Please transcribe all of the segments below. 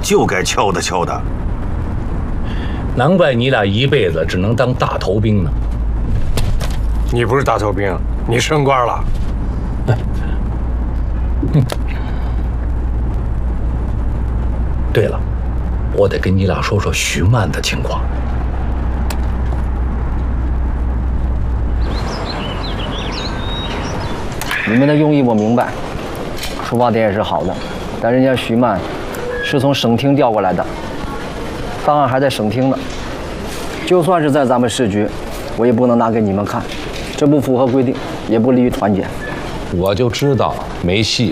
就该敲打敲打。 难怪你俩一辈子只能当大头兵呢。 你不是大头兵，你升官了。 对了，我得跟你俩说说徐曼的情况。 你们的用意我明白，出发点也是好的，但人家徐曼是从省厅调过来的，档案还在省厅呢。就算是在咱们市局，我也不能拿给你们看，这不符合规定，也不利于团结。 我就知道没戏。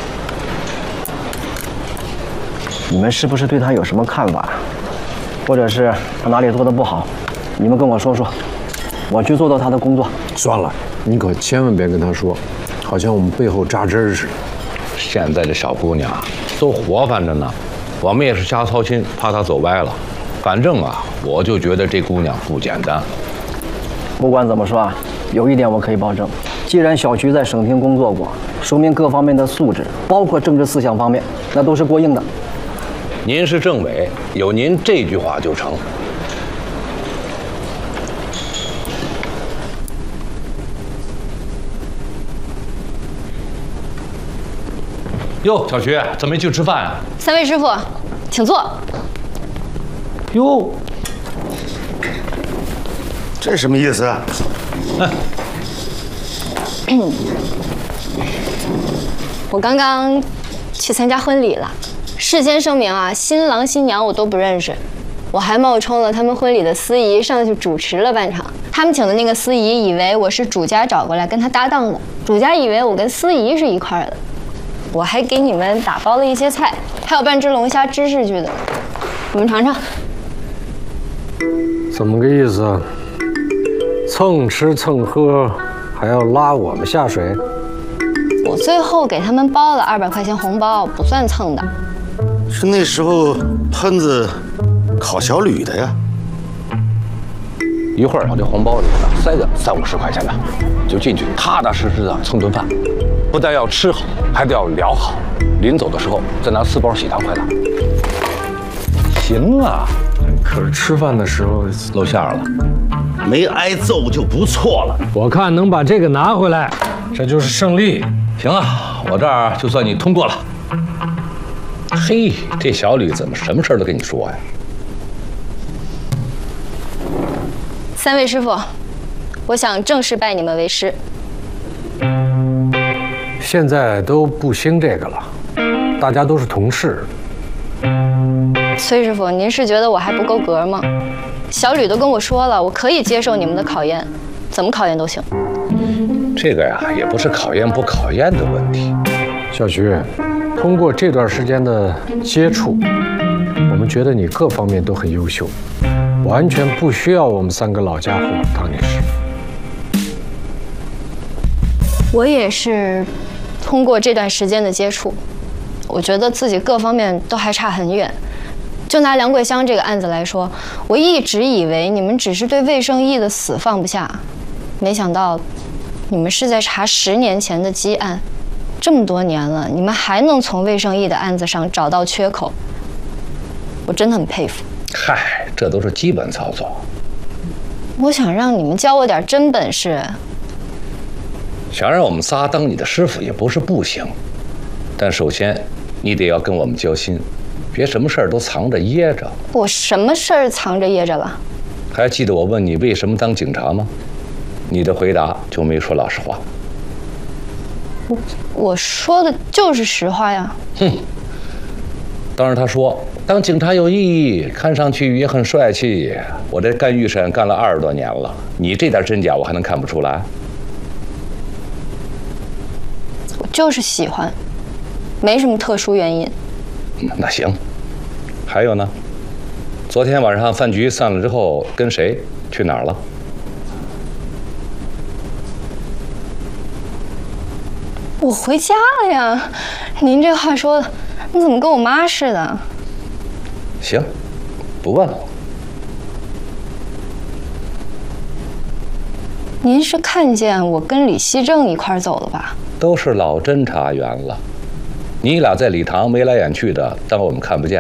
你们是不是对他有什么看法，或者是他哪里做的不好？你们跟我说说，我去做到他的工作。 算了，你可千万别跟他说，好像我们背后扎针似的。 现在这小姑娘都活泛着呢，我们也是瞎操心，怕她走歪了。反正啊，我就觉得这姑娘不简单。 不管怎么说啊，有一点我可以保证，既然小徐在省厅工作过，说明各方面的素质，包括政治思想方面，那都是过硬的。 您是政委，有您这句话就成。哟，小徐，怎么没去吃饭啊？ 三位师傅，请坐。 哟， 这什么意思啊？ 我刚刚去参加婚礼了，事先声明啊，新郎新娘我都不认识，我还冒充了他们婚礼的司仪上去主持了半场。他们请的那个司仪以为我是主家找过来跟他搭档的，主家以为我跟司仪是一块儿的。我还给你们打包了一些菜，还有半只龙虾芝士去的，你们尝尝。 怎么个意思啊？蹭吃蹭喝，还要拉我们下水？ 我最后给他们包了200块钱红包，不算蹭的。 是那时候喷子烤小吕的呀。 一会儿我这红包里呢塞个30-50块钱的，就进去踏踏实实的蹭顿饭，不但要吃好，还得要聊好。临走的时候再拿4包喜糖快乐。行啊， 可是吃饭的时候露馅了， 没挨揍就不错了。 我看能把这个拿回来，这就是胜利。 行啊，我这儿就算你通过了。嘿，这小吕怎么什么事都跟你说呀？ 三位师傅，我想正式拜你们为师。 现在都不兴这个了，大家都是同事。 崔师傅，您是觉得我还不够格吗？小吕都跟我说了，我可以接受你们的考验，怎么考验都行。 这个呀，也不是考验不考验的问题。 小徐，通过这段时间的接触，我们觉得你各方面都很优秀，完全不需要我们3个老家伙当你师傅。 我也是通过这段时间的接触，我觉得自己各方面都还差很远。就拿梁桂香这个案子来说，我一直以为你们只是对魏胜义的死放不下，没想到你们是在查10年前的积案。这么多年了，你们还能从魏胜义的案子上找到缺口，我真的很佩服。 嗨，这都是基本操作。 我想让你们教我点真本事。 想让我们仨当你的师傅也不是不行，但首先你得要跟我们交心，别什么事儿都藏着掖着。 我什么事儿藏着掖着了？ 还记得我问你为什么当警察吗？你的回答就没说老实话。 我说的就是实话呀。 哼。当时他说当警察有意义，看上去也很帅气。我这干预审干了20多年了，你这点真假我还能看不出来？ 我就是喜欢，没什么特殊原因。 那行，还有呢？昨天晚上饭局散了之后，跟谁去哪儿了？ 我回家了呀。您这话说的，你怎么跟我妈似的？ 行，不问了。 您是看见我跟李希正一块走了吧？ 都是老侦查员了，你俩在礼堂眉来眼去的，当我们看不见。